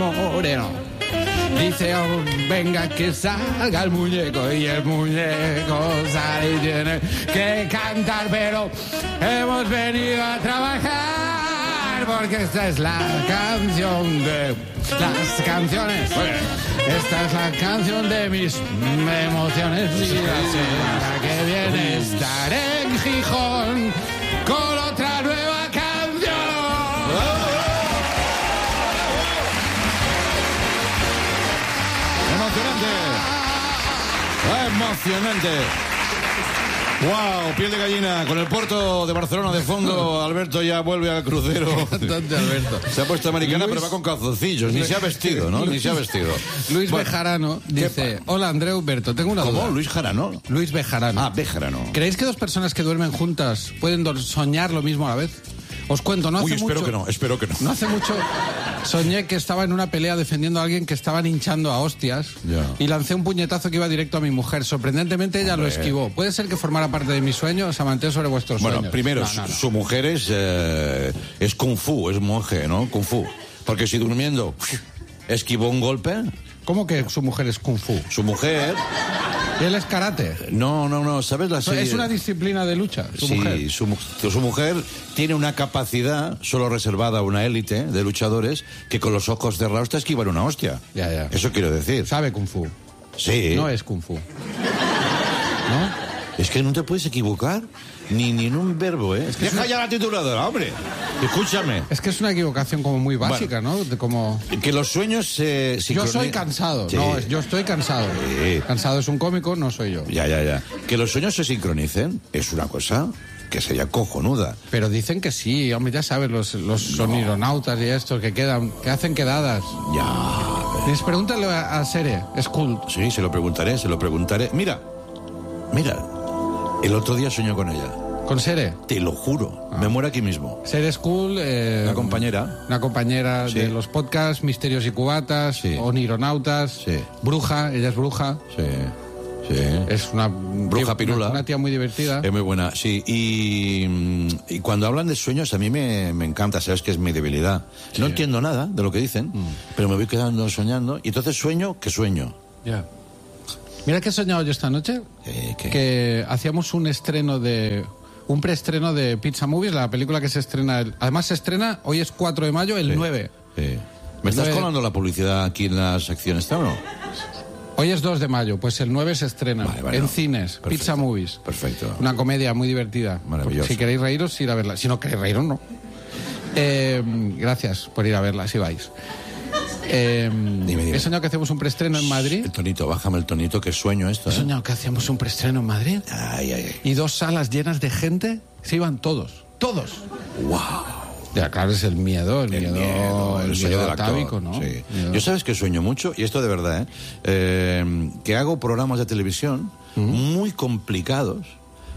moreno. Dice, oh, venga que salga el muñeco, y el muñeco sale y tiene que cantar, pero hemos venido a trabajar porque esta es la canción de las canciones. Esta es la canción de mis emociones, y la semana que viene estaré en Gijón con otra nueva canción. Emocionante. ¡Wow! Piel de gallina. Con el puerto de Barcelona de fondo, Alberto ya vuelve al crucero. Bastante, Alberto. Se ha puesto americana, pero va con calzoncillos. Ni se ha vestido, ¿no? Ni se ha vestido. Luis Bejarano dice: hola, Andreu Berto, tengo una duda. ¿Cómo? ¿Luis Jarano? Luis Bejarano. Ah, Bejarano. ¿Creéis que dos personas que duermen juntas pueden soñar lo mismo a la vez? Os cuento, no hace mucho... espero que no. No hace mucho soñé que estaba en una pelea defendiendo a alguien que estaban hinchando a hostias, y lancé un puñetazo que iba directo a mi mujer. Sorprendentemente ella lo esquivó. ¿Puede ser que formara parte de mi sueño? Os amanté sobre vuestros sueños. Bueno, primero, su mujer es kung fu, es monje, ¿no? Kung fu. Porque si durmiendo esquivó un golpe... ¿Cómo que su mujer es kung fu? Su mujer... ¿Él es karate? No, ¿sabes la serie? Es una disciplina de lucha, mujer. Su mujer tiene una capacidad solo reservada a una élite de luchadores que con los ojos cerrados te esquivan una hostia. Ya. Eso quiero decir. Sabe kung fu. Sí. No es kung fu. ¿No? Es que no te puedes equivocar ni en un verbo, ¿eh? Deja ya la tituladora, hombre. Escúchame. Es que es una equivocación como muy básica, ¿no? Como... Que los sueños se Yo soy cansado. Sí. No, yo estoy cansado. Sí. Cansado es un cómico, no soy yo. Ya. Que los sueños se sincronicen es una cosa que sería cojonuda. Pero dicen que sí, hombre, ya sabes, los sonironautas y estos que hacen quedadas. Ya. Pregúntale a Sere, es cool. Sí, se lo preguntaré. Mira. El otro día soñé con ella. ¿Con Sere? Te lo juro. Me muero aquí mismo. Sere es cool. Una compañera. Una compañera de los podcasts, Misterios y Cubatas, Onironautas. Sí. Bruja, ella es bruja. Sí. Es una bruja pirula. Una tía muy divertida. Es muy buena, sí. Y cuando hablan de sueños, a mí me encanta, sabes que es mi debilidad. Sí. No entiendo nada de lo que dicen, pero me voy quedando soñando. Y entonces sueño que sueño. Ya. Mira que he soñado yo esta noche. Que hacíamos un preestreno de Pizza Movies, la película que se estrena. Además se estrena, hoy es 4 de mayo, el 9. Sí. ¿Me estás colando la publicidad aquí en la sección esta o no? Hoy es 2 de mayo, pues el 9 se estrena en cines. Perfecto. Pizza Movies. Perfecto. Una comedia muy divertida. Maravilloso. Si queréis reíros, ir a verla. Si no queréis reíros, no. Gracias por ir a verla, si vais. Dime. He soñado que hacemos un preestreno en Madrid. El tonito, bájame el tonito, que sueño esto. He soñado que hacíamos un preestreno en Madrid. Ay. Y 2 salas llenas de gente, se iban todos. ¡Todos! ¡Wow! Ya, claro, es el miedo el sueño del atávico, ¿no? Sí. Yo sabes que sueño mucho, y esto de verdad, que hago programas de televisión muy complicados.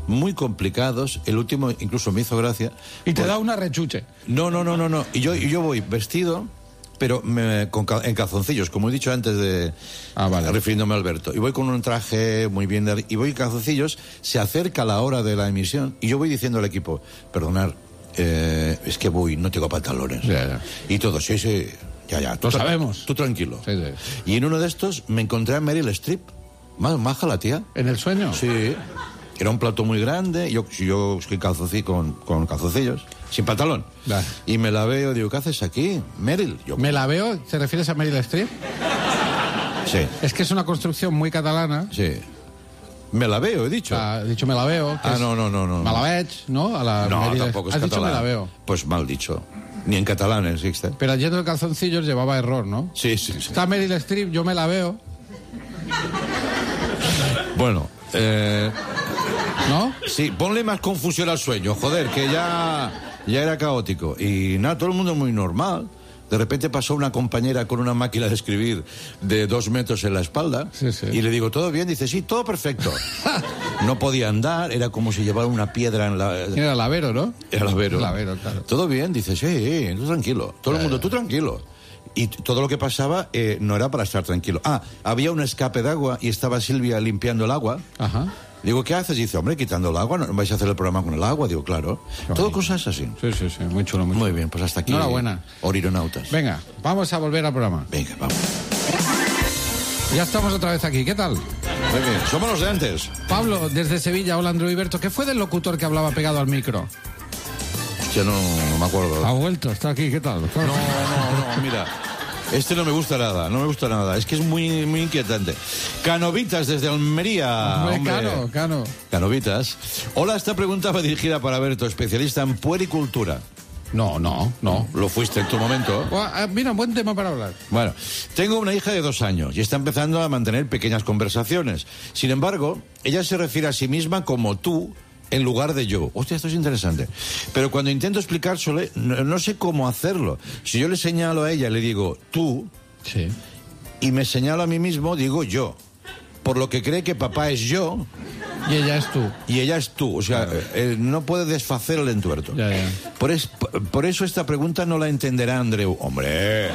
El último incluso me hizo gracia. Y te da una rechuche. No. Y yo voy vestido, pero en calzoncillos, como he dicho antes refiriéndome a Alberto. Y voy con un traje muy bien, y voy en calzoncillos, se acerca la hora de la emisión, y yo voy diciendo al equipo, perdonad, es que no tengo pantalones. Ya. Y todos, sí, ya. Lo sabemos. Tú tranquilo. Sí. Y en uno de estos me encontré a Meryl Streep, más maja la tía. ¿En el sueño? Sí. Era un plato muy grande, yo estoy con calzoncillos, sin pantalón. Vale. Y me la veo, digo, ¿qué haces aquí, Meryl? ¿Me la veo? ¿Te refieres a Meryl Streep? Sí. Es que es una construcción muy catalana. Sí. Me la veo, he dicho. He dicho me la veo. No. Me la veig, ¿no? No, tampoco es Has catalán. dicho me la veo. Pues mal dicho. Ni en catalán existe. Pero ayer de calzoncillos llevaba error, ¿no? Sí. Está Meryl Streep, yo me la veo. Bueno, ¿no? Sí, ponle más confusión al sueño, joder, que ya era caótico. Y nada, todo el mundo muy normal. De repente pasó una compañera con una máquina de escribir de 2 metros en la espalda. Sí. Y le digo, ¿todo bien? Dice, sí, todo perfecto. No podía andar, era como si llevara una piedra en la... Era Lavero, ¿no? Era Lavero. Lavero, claro. Todo bien, dice, sí, tú tranquilo. Todo el mundo, tú tranquilo. Y todo lo que pasaba no era para estar tranquilo. Había un escape de agua y estaba Silvia limpiando el agua. Ajá. Digo, ¿qué haces? Y dice, hombre, quitando el agua, ¿no vais a hacer el programa con el agua? Digo, claro. Todo cosas así. Sí, muy chulo, muy chulo. Muy bien, pues hasta aquí. Enhorabuena. Orironautas. Venga, vamos a volver al programa. Venga, vamos. Ya estamos otra vez aquí, ¿qué tal? Muy bien, somos los de antes. Pablo, desde Sevilla, hola Andrew Iberto. ¿Qué fue del locutor que hablaba pegado al micro? Hostia, no me acuerdo. Ha vuelto, está aquí, ¿qué tal? No, mira. Este no me gusta nada, es que es muy inquietante. Canovitas desde Almería. Hombre. Cano. Canovitas. Hola, esta pregunta va dirigida para Berto, especialista en puericultura. No. Lo fuiste en tu momento. Mira, buen tema para hablar. Bueno, tengo una hija de 2 años y está empezando a mantener pequeñas conversaciones. Sin embargo, ella se refiere a sí misma como tú en lugar de yo. Hostia, esto es interesante. Pero cuando intento explicárselo, no sé cómo hacerlo. Si yo le señalo a ella, le digo tú, sí, y me señalo a mí mismo, digo yo. Por lo que cree que papá es yo. Y ella es tú. Y ella es tú. O sea, no puede desfacer el entuerto. Ya. Por eso esta pregunta no la entenderá Andreu. ¡Hombre!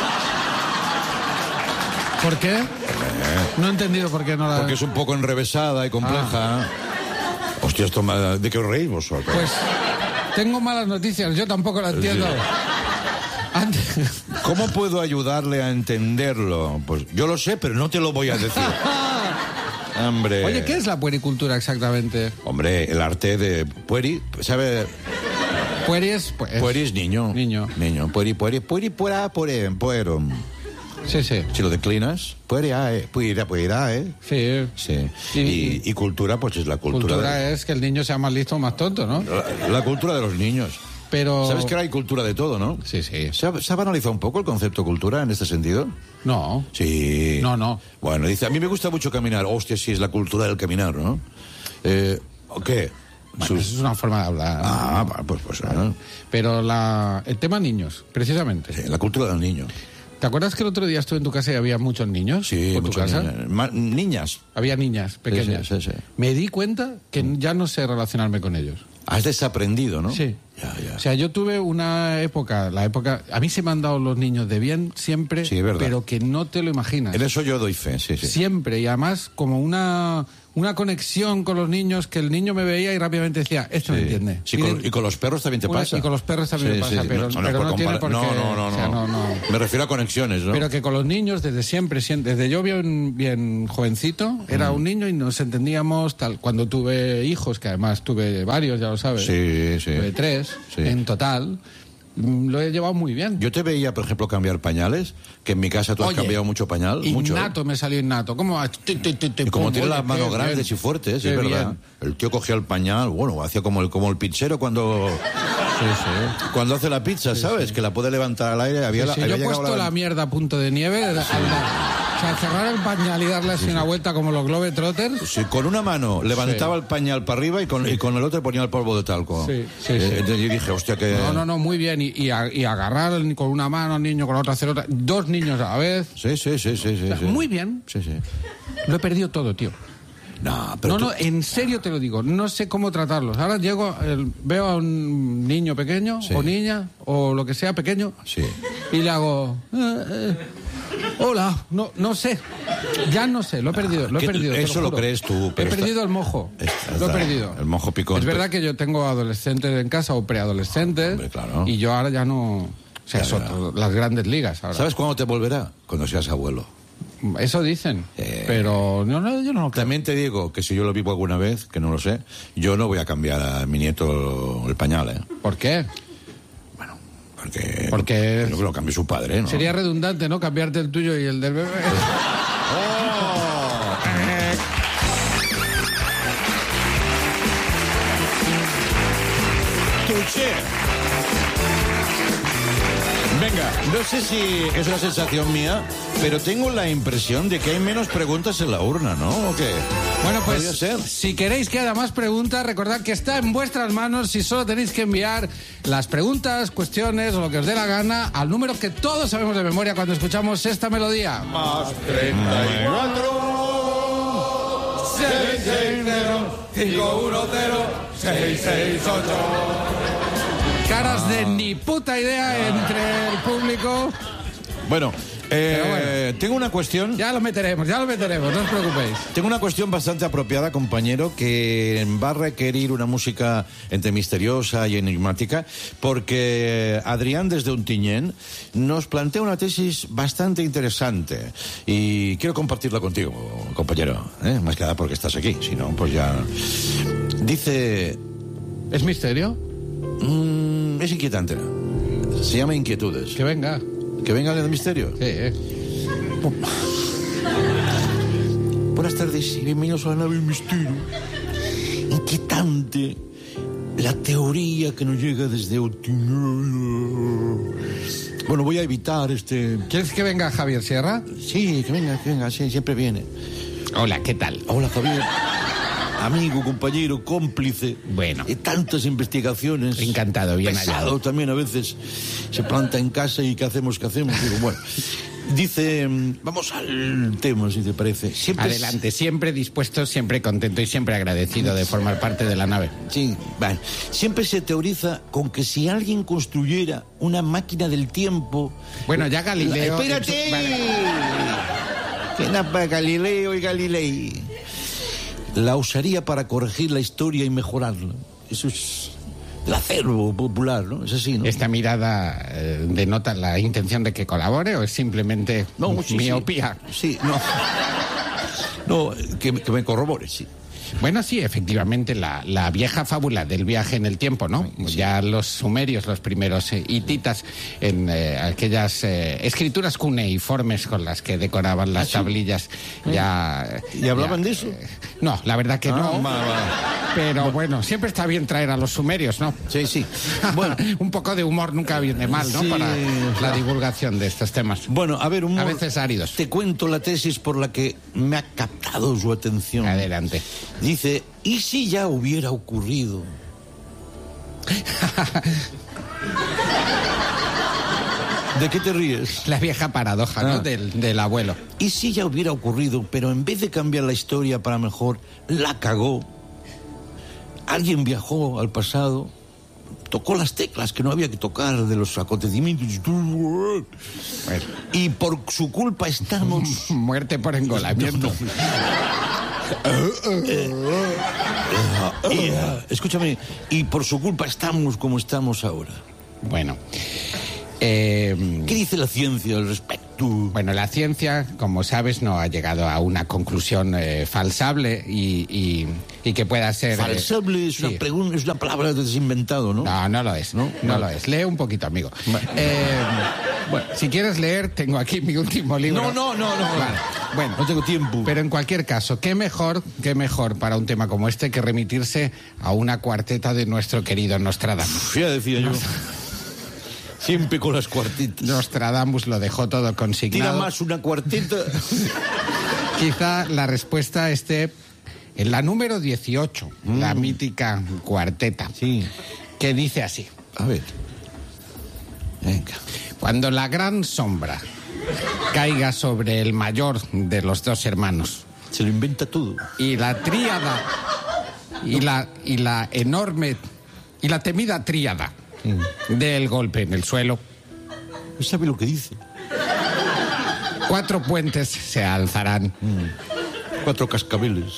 ¿Por qué? No he entendido por qué no la... Porque es un poco enrevesada y compleja. Hostia, esto ¿de qué os reís vosotros? Pues tengo malas noticias, yo tampoco la entiendo. Sí. ¿Cómo puedo ayudarle a entenderlo? Pues yo lo sé, pero no te lo voy a decir. Hombre. Oye, ¿qué es la puericultura exactamente? Hombre, el arte de pueri, ¿sabe? Pueri es... Pueri es niño. Niño. Pueri, puera, puero. Sí. Si lo declinas, puera, Sí. Y cultura, pues es la cultura. Cultura es que el niño sea más listo o más tonto, ¿no? La cultura de los niños. Pero... ¿Sabes que ahora hay cultura de todo, no? Sí. ¿Se ha banalizado un poco el concepto cultura en este sentido? No. Sí. No. Bueno, dice, a mí me gusta mucho caminar. Hostia, sí, es la cultura del caminar, ¿no? ¿O qué? Bueno, eso es una forma de hablar. Pues. Pero el tema niños, precisamente. Sí, la cultura del niño. ¿Te acuerdas que el otro día estuve en tu casa y había muchos niños? Sí, por tu casa. Niñas. Había niñas pequeñas. Sí. Me di cuenta que ya no sé relacionarme con ellos. Has desaprendido, ¿no? Sí. Ya. O sea, yo tuve una época, a mí se me han dado los niños de bien siempre, sí, verdad, pero que no te lo imaginas. En eso yo doy fe, sí. Siempre, y además como una conexión con los niños, que el niño me veía y rápidamente decía, esto me entiende. Sí, y con los perros también te pasa. Y con los perros también me pasa, pero no tiene por qué. No. O sea, no. Me refiero a conexiones, ¿no? Pero que con los niños desde siempre, desde yo bien jovencito, era un niño y nos entendíamos tal. Cuando tuve hijos, que además tuve varios, ya lo sabes. Sí. Tuve 3 en total. Lo he llevado muy bien. Yo te veía, por ejemplo, cambiar pañales, que en mi casa tú has cambiado mucho pañal. Innato, me salió innato. ¿Cómo? Y como tiene las manos grandes y fuertes, es verdad. Bien. El tío cogía el pañal, bueno, hacía como el pizzero cuando... Sí. Cuando hace la pizza, ¿sabes? Que la puede levantar al aire. Yo he puesto la mierda a punto de nieve. O sea, cerrar el pañal y darle así una vuelta como los Globetrotters. Sí, con una mano levantaba el pañal para arriba y con el otro ponía el polvo de talco. Sí. Entonces yo dije, hostia, que... No, muy bien. Y agarrar con una mano al niño, con la otra hacer otra. 2 niños a la vez. Sí. Muy bien. Sí. Lo he perdido todo, tío. No, en serio te lo digo. No sé cómo tratarlos. Ahora veo a un niño pequeño o niña o lo que sea pequeño y le hago... Hola, no sé. Ya no sé, lo he perdido. Eso lo crees tú. He perdido el mojo. Lo he perdido. El mojo picón. Es verdad que yo tengo adolescentes en casa o preadolescentes. Hombre, claro. Y yo ahora ya no... O sea, son las grandes ligas ahora. ¿Sabes cuándo te volverá? Cuando seas abuelo. Eso dicen, pero yo no lo creo. También te digo que si yo lo vivo alguna vez, que no lo sé, yo no voy a cambiar a mi nieto el pañal, ¿eh? ¿Por qué? Bueno, porque creo que lo cambie su padre, ¿no? Sería redundante, ¿no? Cambiarte el tuyo y el del bebé. ¡Touché! Venga, no sé si es una sensación mía, pero tengo la impresión de que hay menos preguntas en la urna, ¿no? ¿O qué? Bueno, pues si queréis que haya más preguntas, recordad que está en vuestras manos si solo tenéis que enviar las preguntas, cuestiones o lo que os dé la gana al número que todos sabemos de memoria cuando escuchamos esta melodía. Más 34 660 510 668. Caras de ni puta idea entre el público. Bueno, Tengo una cuestión... Ya lo meteremos, no os preocupéis. Tengo una cuestión bastante apropiada, compañero, que va a requerir una música entre misteriosa y enigmática, porque Adrián desde Ontinyent nos plantea una tesis bastante interesante y quiero compartirla contigo, compañero, más que nada porque estás aquí, si no, pues ya... Dice... ¿Es misterio? Es inquietante. Se llama Inquietudes. Que venga. ¿Que venga el misterio? Sí, Buenas tardes y bienvenidos a la nave del misterio. Inquietante la teoría que nos llega desde Ontinyent. Bueno, voy a evitar ¿Quieres que venga Javier Sierra? Sí, que venga, sí, siempre viene. Hola, ¿qué tal? Hola, Javier. Amigo, compañero, cómplice. Bueno. De tantas investigaciones. Encantado, bien Pesado hallado. también a veces. Se planta en casa y ¿qué hacemos? Digo, bueno. Dice, vamos al tema, si te parece. Adelante, siempre dispuesto, siempre contento y siempre agradecido de formar parte de la nave. Sí, vale. Siempre se teoriza con que si alguien construyera una máquina del tiempo... Bueno, ya Galileo... ¡Espérate! ¿Qué nada, Galileo y Galilei? La usaría para corregir la historia y mejorarla. Eso es el acervo popular, ¿no? Es así, ¿no? ¿Esta mirada denota la intención de que colabore o es simplemente miopía? Sí, no, que me corrobore, sí. Bueno, sí, efectivamente, la vieja fábula del viaje en el tiempo, ¿no? Sí. Ya los sumerios, los primeros hititas, en aquellas escrituras cuneiformes con las que decoraban las tablillas, ya... ¿Y hablaban de eso? No, la verdad que no. Pero bueno, siempre está bien traer a los sumerios, ¿no? Sí. Bueno, un poco de humor nunca viene mal, ¿no? Sí, para la divulgación de estos temas. Bueno, a ver, humor. A veces áridos. Te cuento la tesis por la que me ha captado su atención. Adelante. Dice, ¿y si ya hubiera ocurrido? ¿De qué te ríes? La vieja paradoja, ¿no? Del abuelo. ¿Y si ya hubiera ocurrido, pero en vez de cambiar la historia para mejor, la cagó? Alguien viajó al pasado, tocó las teclas que no había que tocar de los acontecimientos. Bueno. Y por su culpa estamos... Muerte por engolamiento. Escúchame, y por su culpa estamos como estamos ahora. Bueno, ¿qué dice la ciencia al respecto? Bueno, la ciencia, como sabes, no ha llegado a una conclusión falsable y que pueda ser... Falsable es una pregunta, es una palabra que te has inventado, ¿no? No lo es. No lo es. Lee un poquito, amigo. Bueno, si quieres leer, tengo aquí mi último libro. No. Vale. Bueno, no tengo tiempo. Pero en cualquier caso, qué mejor para un tema como este que remitirse a una cuarteta de nuestro querido Nostradamus. Ya decía yo. Siempre con las cuartetas. Nostradamus lo dejó todo consignado. Tira más una cuarteta. Quizá la respuesta esté en la número 18, la mítica cuarteta. Sí. Que dice así. A ver. Venga. Cuando la gran sombra caiga sobre el mayor de los dos hermanos. Se lo inventa todo. Y la tríada y la enorme y la temida tríada del golpe en el suelo. ¿No sabe lo que dice? 4 puentes se alzarán. 4 cascabeles.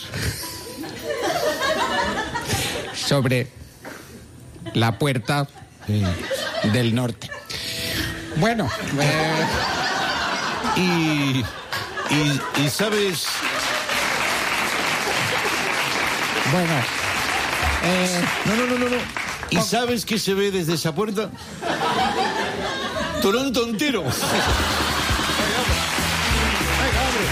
Sobre la puerta del norte. Bueno, y sabes... Bueno, No. ¿Y sabes qué se ve desde esa puerta? Toronto entero. Venga, hombre.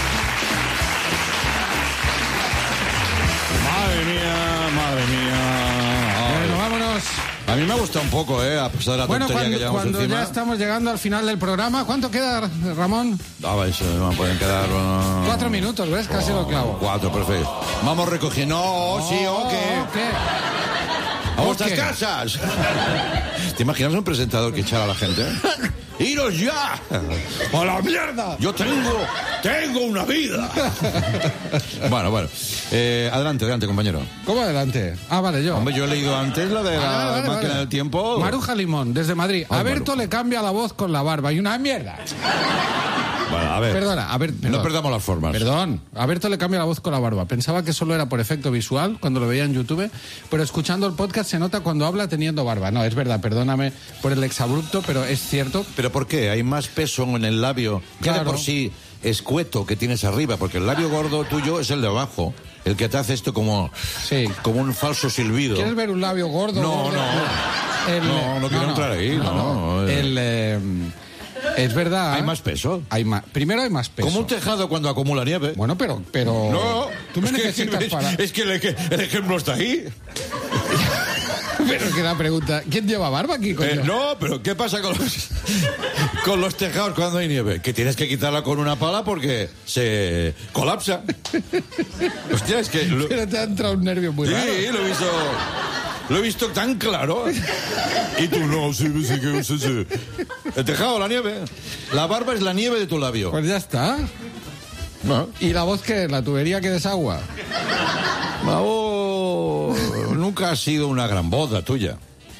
Madre mía. Bueno, vámonos. A mí me ha gustado un poco, a pesar de la tontería que llevamos cuando encima. Ya estamos llegando al final del programa. ¿Cuánto queda, Ramón? Eso, me pueden quedar... 4 minutos, ¿ves? Casi lo clavo. 4, perfecto. Vamos recogiendo. ¿Qué? ¡A vuestras casas! ¿Te imaginas un presentador que echara a la gente? ¡Iros ya! ¡A la mierda! Yo tengo una vida. Bueno. Adelante, compañero. ¿Cómo adelante? Ah, vale, yo. Hombre, yo he leído antes la de la máquina del tiempo. Maruja Limón, desde Madrid. A Berto le cambia la voz con la barba y una mierda. Bueno, a ver. Perdona, a ver. Perdón. No perdamos las formas. Perdón. A Berto le cambia la voz con la barba. Pensaba que solo era por efecto visual cuando lo veía en YouTube, pero escuchando el podcast se nota cuando habla teniendo barba. No, es verdad, perdóname por el exabrupto, pero es cierto. ¿Pero por qué? Hay más peso en el labio. Ya Claro. de por sí escueto que tienes arriba, porque el labio gordo tuyo es el de abajo, el que te hace esto como un falso silbido. ¿Quieres ver un labio gordo? No, gordo? no. No quiero entrar ahí, no. Es verdad. Hay más peso. Primero hay más peso. Como un tejado cuando acumula nieve. Bueno, pero no, tú me necesitas para... Es que el ejemplo está ahí. Pero que la pregunta, ¿quién lleva barba aquí, coño? No, pero ¿qué pasa con los tejados cuando hay nieve? Que tienes que quitarla con una pala porque se colapsa. Hostia, es que... Pero te ha entrado un nervio muy raro. Sí, lo he visto tan claro. Y tú no, sí. El tejado, la nieve. La barba es la nieve de tu labio. Pues ya está. ¿No? ¿Y la voz qué? ¿La tubería que desagua? La voz nunca ha sido una gran voz la tuya.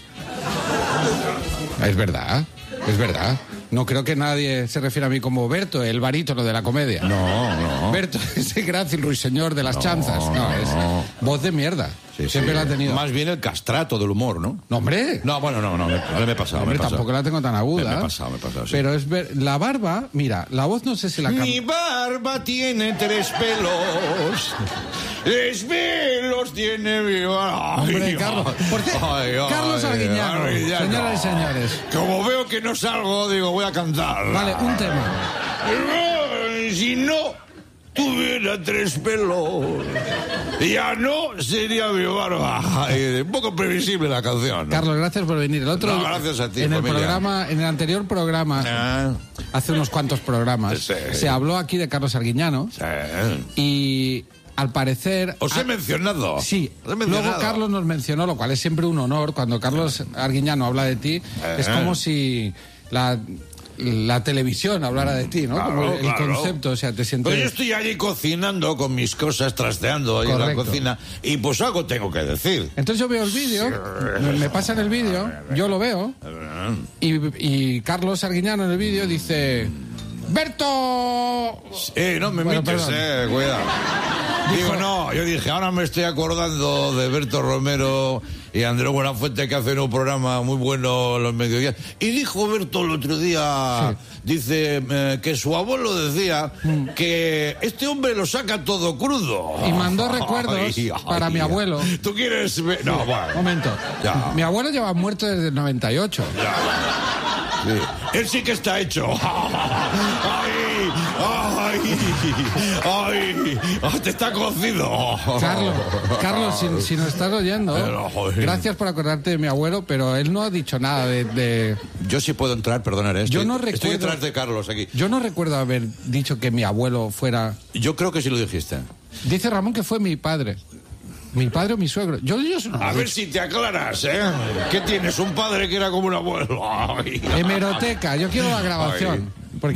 Es verdad. No creo que nadie se refiera a mí como Berto, el barítono de la comedia. No. Berto, ese Gracias ruiseñor de las chanzas. No, es voz de mierda. Sí, Siempre la ha tenido. Más bien el castrato del humor, ¿no? No, hombre. No, bueno, no, me he pasado. Hombre, tampoco la tengo tan aguda. Me he pasado, sí. Pero la barba, mira, la voz no sé si la Mi barba tiene 3 pelos. 3 pelos tiene mi barba. Hombre, Carlos. Carlos Arguiñano. Señoras y señores. Como veo que no salgo, digo, voy a cantar. Vale, un tema. Si no tuviera 3 pelos, ya no sería mi barba. Un poco previsible la canción, ¿no? Carlos, gracias por venir. Gracias a ti, en familia. En el anterior programa, hace unos cuantos programas, se habló aquí de Carlos Arguiñano. Y al parecer... Os he mencionado. Sí. Luego Carlos nos mencionó, lo cual es siempre un honor. Cuando Carlos Arguiñano habla de ti, es como si la televisión hablara de ti, ¿no? Claro, como el concepto, o sea, te sientes... Pues yo estoy allí cocinando con mis cosas, trasteando ahí en la cocina, y pues algo tengo que decir. Entonces yo veo el vídeo, me pasan el vídeo, yo lo veo, y Carlos Arguiñano en el vídeo dice... ¡Berto! No me mientes, cuidado. Yo dije, ahora me estoy acordando de Berto Romero y Andrés Buenafuente, que hacen un programa muy bueno los mediodías. Y dijo Berto el otro día, dice, que su abuelo decía que este hombre lo saca todo crudo. Y mandó recuerdos para mi abuelo. ¿Tú quieres ver? No, bueno. Un momento. Ya. Mi abuelo lleva muerto desde el 98. Ya. Sí. Él sí que está hecho. ¡Ay! ¡Te está cocido! Carlos, si nos estás oyendo, gracias por acordarte de mi abuelo, pero él no ha dicho nada de... Yo sí puedo entrar, perdonaré. Estoy detrás de Carlos aquí. Yo no recuerdo haber dicho que mi abuelo fuera... Yo creo que sí lo dijiste. Dice Ramón que fue mi padre. ¿Mi padre o mi suegro? Yo no a ver si te aclaras, ¿eh? ¿Qué tienes? Un padre que era como un abuelo. Ay. Hemeroteca, yo quiero la grabación.